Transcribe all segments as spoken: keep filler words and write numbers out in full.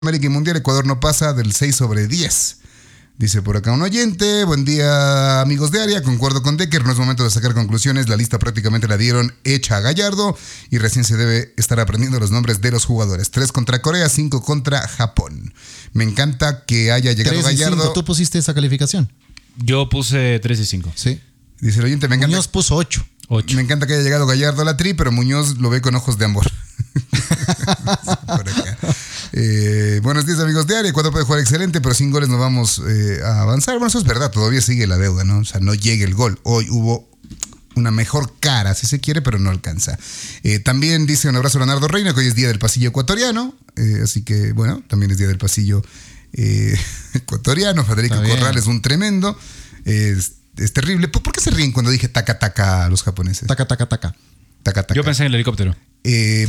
América y Mundial, Ecuador no pasa del seis sobre diez. Dice por acá un oyente, buen día amigos de área, concuerdo con Decker, no es momento de sacar conclusiones, la lista prácticamente la dieron hecha a Gallardo y recién se debe estar aprendiendo los nombres de los jugadores. Tres contra Corea, cinco contra Japón. Me encanta que haya llegado tres y Gallardo. cinco. ¿Tú pusiste esa calificación? Yo puse tres y cinco. Sí. Dice el oyente, me encanta. Muñoz puso ocho. ocho. Me encanta que haya llegado Gallardo a la tri, pero Muñoz lo ve con ojos de amor. Por acá. Eh, buenos días amigos de área, Ecuador puede jugar excelente, pero sin goles no vamos eh, a avanzar. Bueno, eso es verdad, todavía sigue la deuda, ¿no? O sea, no llega el gol. Hoy hubo una mejor cara, si se quiere, pero no alcanza. Eh, también dice un abrazo a Leonardo Reina, que hoy es día del pasillo ecuatoriano, eh, así que, bueno, también es día del pasillo eh, ecuatoriano. Federico Corral es un tremendo, eh, es, es terrible. ¿Por, ¿Por qué se ríen cuando dije taca taca a los japoneses? Taca, taca, taca. Taca, taca. Yo pensé en el helicóptero. Eh,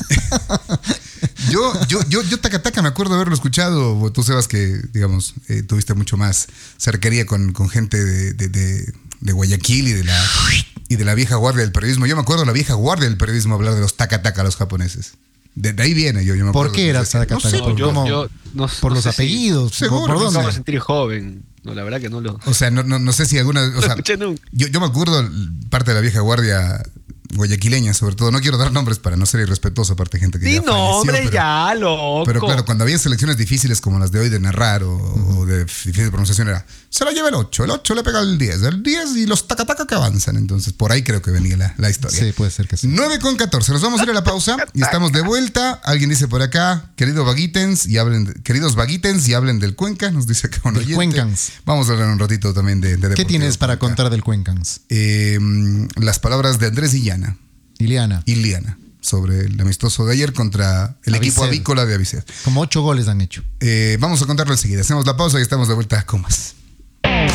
yo, yo, yo, yo, taca, taca, me acuerdo haberlo escuchado. Tú, Sebas, que, digamos, eh, tuviste mucho más cercanía con, con gente de, de, de, de Guayaquil y de, la, y de la vieja guardia del periodismo. Yo me acuerdo de la vieja guardia del periodismo hablar de los taca, taca a los japoneses. De, de ahí viene, yo, yo me acuerdo. ¿Por qué era taca, taca? No sé, ¿Por, yo, cómo? yo no, ¿Por no los sé apellidos? Si, Seguro, ¿Por me dónde? acabo de sentir joven. No, la verdad que no lo... O sea, no, no, no sé si alguna... O No sea, escuché nunca. yo, yo me acuerdo parte de la vieja guardia guayaquileña, sobre todo. No quiero dar nombres para no ser irrespetuoso, aparte de gente que Sí, ya no, falleció, hombre, pero, ya, loco. pero claro, cuando había selecciones difíciles como las de hoy de narrar o, uh-huh. o de difícil pronunciación era, se la lleva el ocho, el ocho le pega el diez, el diez y los taca-taca que avanzan. Entonces, por ahí creo que venía la, la historia. Sí, puede ser que sí. nueve con catorce, nos vamos a ir a la pausa y estamos de vuelta. Alguien dice por acá, queridos vaguitens y hablen, de, queridos vaguitens y hablen del Cuenca, nos dice acá un oyente. Cuencans. Vamos a hablar un ratito también de, de ¿Qué tienes para Cuenca. contar del Cuencans? Eh, las palabras de Andrés Illana. Iliana. Iliana, sobre el amistoso de ayer contra el Aviced. equipo avícola de Aviced. Como ocho goles han hecho. Eh, vamos a contarlo enseguida. Hacemos la pausa y estamos de vuelta con más.